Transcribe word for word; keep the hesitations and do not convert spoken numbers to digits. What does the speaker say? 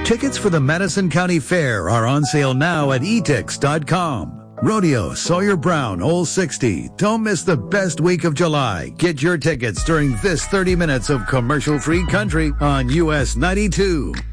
Tickets for the Madison County Fair are on sale now at e tix dot com. Rodeo Sawyer Brown Old sixty. Don't miss the best week of July. Get your tickets during this thirty minutes of commercial-free country on U S ninety-two.